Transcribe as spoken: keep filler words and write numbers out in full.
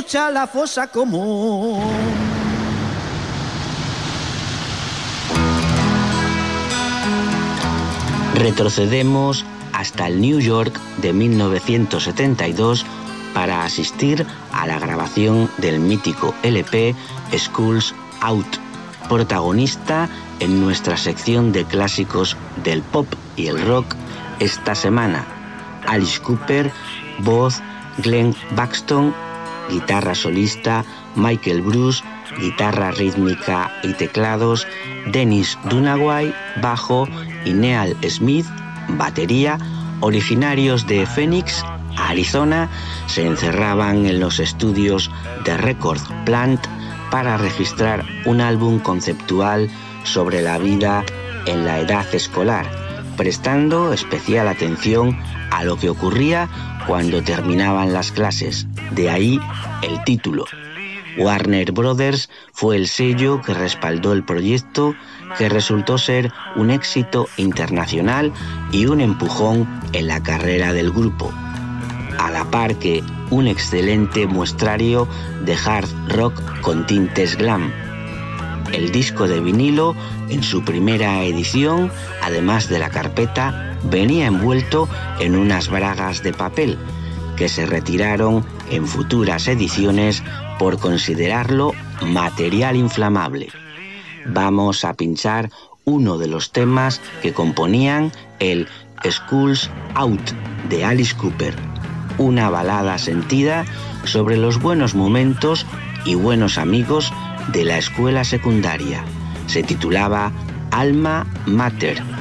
escucha la fosa común. Retrocedemos hasta el New York de mil novecientos setenta y dos para asistir a la grabación del mítico L P Schools Out, protagonista en nuestra sección de clásicos del pop y el rock esta semana. Alice Cooper, voz, Glenn Buxton, guitarra solista, Michael Bruce, guitarra rítmica y teclados, Dennis Dunaway, bajo y Neal Smith, batería, originarios de Phoenix, Arizona, se encerraban en los estudios de Record Plant para registrar un álbum conceptual sobre la vida en la edad escolar, prestando especial atención a lo que ocurría cuando terminaban las clases. De ahí el título. Warner Brothers fue el sello que respaldó el proyecto, que resultó ser un éxito internacional y un empujón en la carrera del grupo, a la par que un excelente muestrario de hard rock con tintes glam. El disco de vinilo, en su primera edición, además de la carpeta, venía envuelto en unas bragas de papel, que se retiraron en futuras ediciones por considerarlo material inflamable. Vamos a pinchar uno de los temas que componían el Schools Out de Alice Cooper, una balada sentida sobre los buenos momentos y buenos amigos de la escuela secundaria. Se titulaba Alma Mater.